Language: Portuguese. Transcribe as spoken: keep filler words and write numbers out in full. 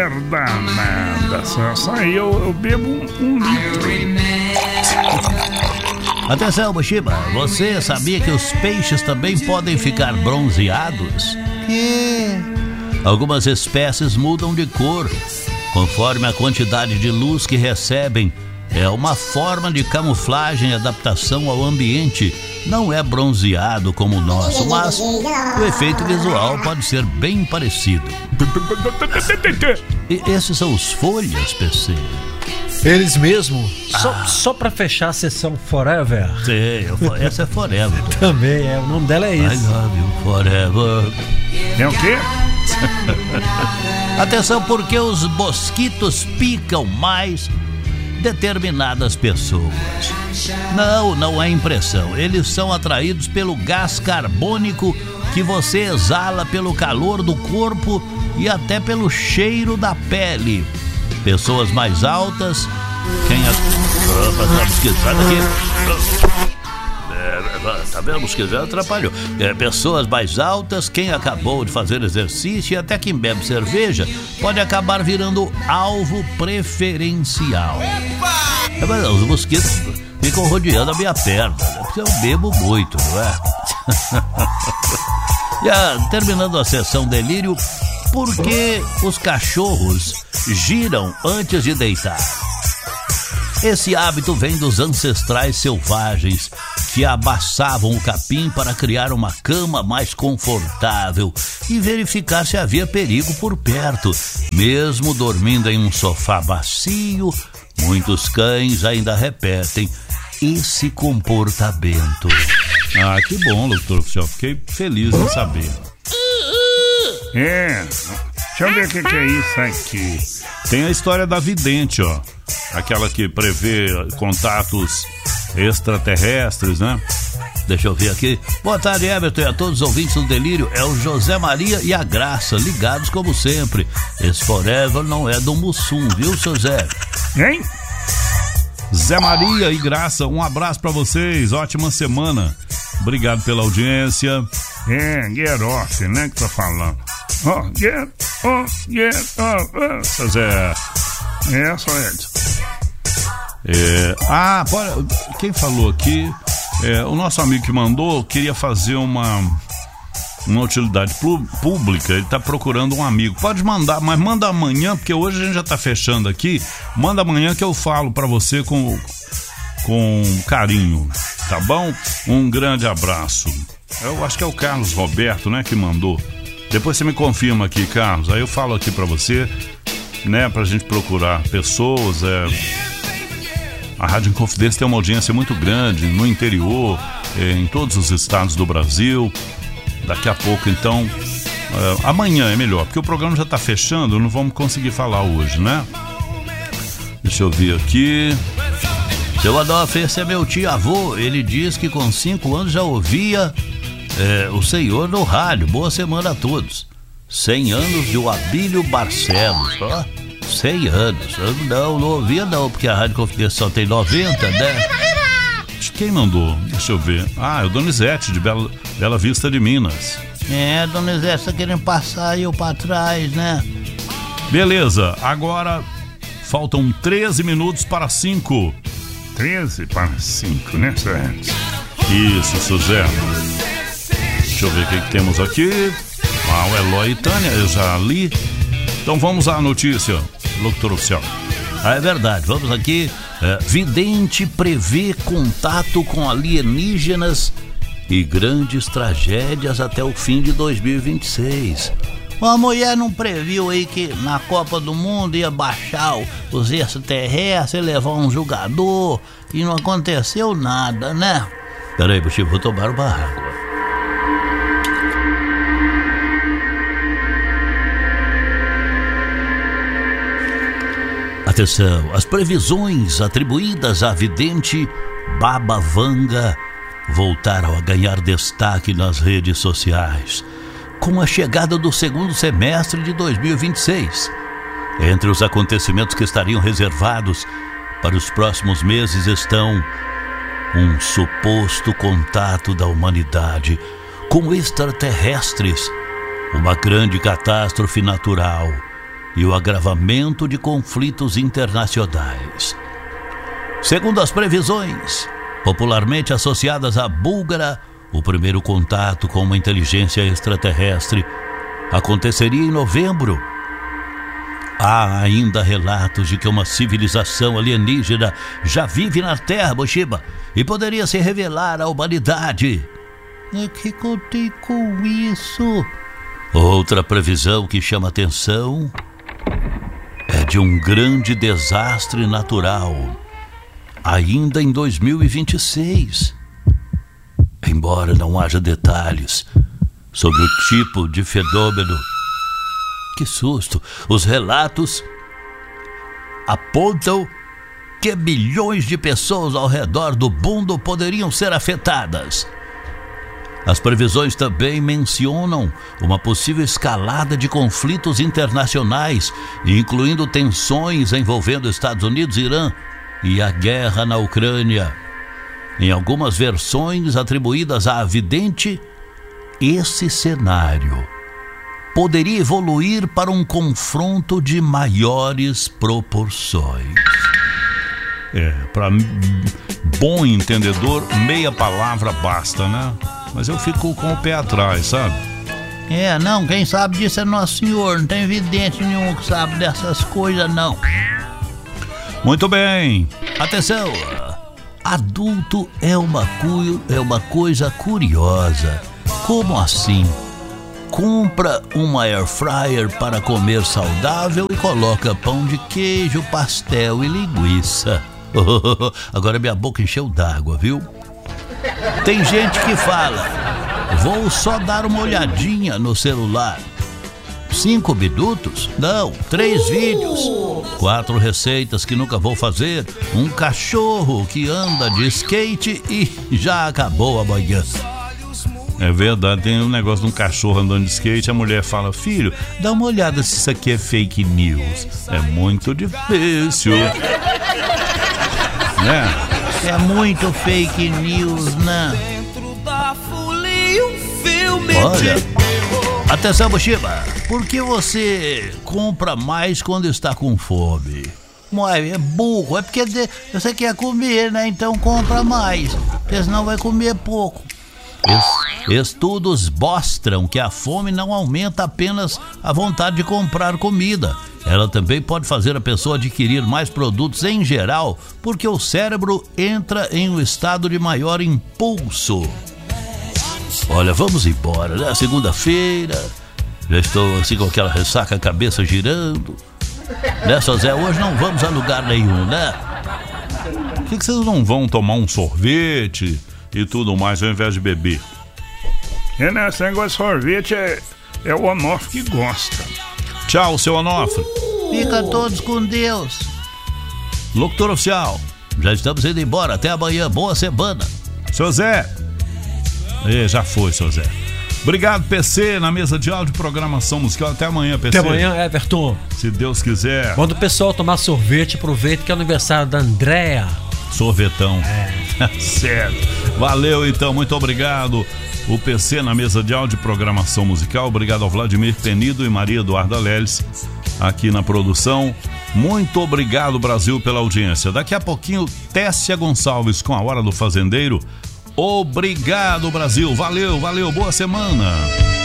merda nada. Só, só eu, eu bebo um, um litro. Atenção, Bushiba, você sabia que os peixes também podem ficar bronzeados? Que? Algumas espécies mudam de cor conforme a quantidade de luz que recebem. É uma forma de camuflagem e adaptação ao ambiente. Não é bronzeado como o nosso, mas o efeito visual pode ser bem parecido. E esses são os folhas, P C. Eles mesmo? Ah. Só, só pra fechar a sessão Forever. Sim, essa é Forever. Também é, o nome dela é esse. I love you forever. É o quê? Atenção, porque os mosquitos picam mais determinadas pessoas. Não, não é impressão. Eles são atraídos pelo gás carbônico que você exala pelo calor do corpo e até pelo cheiro da pele. Pessoas mais altas, quem a... Opa, tá mosquitado aqui. É, tá vendo? Mosquito atrapalhou. É, pessoas mais altas, quem acabou de fazer exercício e até quem bebe cerveja pode acabar virando alvo preferencial. É, mas os mosquitos ficam rodeando a minha perna, né? Porque eu bebo muito, não é? Já terminando a sessão delírio, por que os cachorros giram antes de deitar? Esse hábito vem dos ancestrais selvagens que amassavam o capim para criar uma cama mais confortável e verificar se havia perigo por perto. Mesmo dormindo em um sofá macio, muitos cães ainda repetem esse comportamento. Ah, que bom, doutor oficial. Fiquei feliz em saber. É, deixa eu ver o que, que é isso aqui. Tem a história da vidente, ó. Aquela que prevê contatos extraterrestres, né? Deixa eu ver aqui. Boa tarde, Everton, e a todos os ouvintes do Delírio. É o José Maria e a Graça, ligados como sempre. Esse Forever não é do Mussum, viu, seu Zé? Hein? Zé Maria e Graça, um abraço pra vocês, ótima semana. Obrigado pela audiência. É, get off, né, que tá falando. Oh, get off, get off. Oh, seu Zé. É, só Edson. É, ah, pode, quem falou aqui, é, o nosso amigo que mandou queria fazer uma uma utilidade pública, ele tá procurando um amigo. Pode mandar, mas manda amanhã, porque hoje a gente já tá fechando aqui. Manda amanhã que eu falo pra você com, com carinho, tá bom? Um grande abraço. Eu acho que é o Carlos Roberto, né, que mandou. Depois você me confirma aqui, Carlos, aí eu falo aqui pra você, né, pra gente procurar pessoas. É... A Rádio Inconfidência tem uma audiência muito grande no interior, é, em todos os estados do Brasil. Daqui a pouco, então, é, amanhã é melhor, porque o programa já tá fechando, não vamos conseguir falar hoje, né? Deixa eu ver aqui. Seu Adolfo, esse é meu tio-avô. Ele diz que com cinco anos já ouvia é, o senhor no rádio. Boa semana a todos. cem anos de Abílio Barcelos, ó. cem anos. Eu não, não ouvia não, porque a Rádio Confidência só tem noventa, né? Quem mandou? Deixa eu ver. Ah, é o Donizete, de Bela, Bela Vista de Minas. É, Donizete tá querendo passar eu pra trás, né? Beleza, agora faltam treze minutos para cinco. treze para cinco, né, Zé? Isso, Suzé. Deixa eu ver o que, que temos aqui. Ah, o Eloy e Tânia, eu já li. Então vamos à notícia, locutor oficial. Ah, é verdade, vamos aqui. É, vidente prevê contato com alienígenas e grandes tragédias até o fim de dois mil e vinte e seis. A mulher não previu aí que na Copa do Mundo ia baixar os extraterrestres, levar um jogador e não aconteceu nada, né? Peraí, Buxi, vou tomar uma água. Atenção, as previsões atribuídas à vidente Baba Vanga voltaram a ganhar destaque nas redes sociais com a chegada do segundo semestre de dois mil e vinte e seis. Entre os acontecimentos que estariam reservados para os próximos meses estão um suposto contato da humanidade com extraterrestres, uma grande catástrofe natural e o agravamento de conflitos internacionais. Segundo as previsões, popularmente associadas à búlgara, o primeiro contato com uma inteligência extraterrestre aconteceria em novembro. Há ainda relatos de que uma civilização alienígena já vive na Terra, Boshiba, e poderia se revelar à humanidade. O que contei com isso? Outra previsão que chama atenção é de um grande desastre natural, ainda em dois mil e vinte e seis. Embora não haja detalhes sobre o tipo de fenômeno, que susto, os relatos apontam que milhões de pessoas ao redor do mundo poderiam ser afetadas. As previsões também mencionam uma possível escalada de conflitos internacionais, incluindo tensões envolvendo Estados Unidos, Irã e a guerra na Ucrânia. Em algumas versões atribuídas à vidente, esse cenário poderia evoluir para um confronto de maiores proporções. É, para bom entendedor, meia palavra basta, né? Mas eu fico com o pé atrás, sabe? É, não, quem sabe disso é Nosso Senhor, não tem vidente nenhum que sabe dessas coisas, não. Muito bem. Atenção, adulto é uma, cu... é uma coisa curiosa. Como assim? Compra uma air fryer para comer saudável e coloca pão de queijo, pastel e linguiça. Agora minha boca encheu d'água, viu? Tem gente que fala: vou só dar uma olhadinha no celular. Cinco minutos? Não, três vídeos. Quatro receitas que nunca vou fazer. Um cachorro que anda de skate e já acabou a manhã. É verdade, tem um negócio de um cachorro andando de skate. A mulher fala: filho, dá uma olhada se isso aqui é fake news. É muito difícil, né? É muito fake news, né? Olha, atenção, Boshiba, por que você compra mais quando está com fome? Ué, é burro, é porque você quer comer, né? Então compra mais, porque senão vai comer pouco. Estudos mostram que a fome não aumenta apenas a vontade de comprar comida. Ela também pode fazer a pessoa adquirir mais produtos em geral, porque o cérebro entra em um estado de maior impulso. Olha, vamos embora, né? Segunda-feira, já estou assim com aquela ressaca, a cabeça girando. Né, seu Zé? Hoje não vamos a lugar nenhum, né? Por que, que vocês não vão tomar um sorvete e tudo mais ao invés de beber? É, né? Esse negócio de sorvete é, é o Onofre que gosta. Tchau, seu Onofre. Fica todos com Deus. Locutor oficial, já estamos indo embora. Até amanhã. Boa semana. Seu Zé. E, já foi, seu Zé. Obrigado, P C, na mesa de áudio, programação musical. Até amanhã, P C. Até amanhã, Everton. Se Deus quiser. Quando o pessoal tomar sorvete, aproveita que é aniversário da Andréa. Sorvetão. É. Certo. Valeu, então. Muito obrigado. O P C na mesa de áudio, programação musical. Obrigado ao Vladimir Penido e Maria Eduarda Leles aqui na produção. Muito obrigado, Brasil, pela audiência. Daqui a pouquinho, Tessia Gonçalves com a Hora do Fazendeiro. Obrigado, Brasil. Valeu, valeu. Boa semana.